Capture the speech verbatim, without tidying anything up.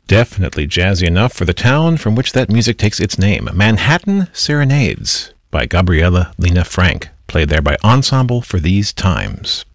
Definitely jazzy enough for the town from which that music takes its name. Manhattan Serenades by Gabriela Lena Frank, played there by Ensemble for These Times.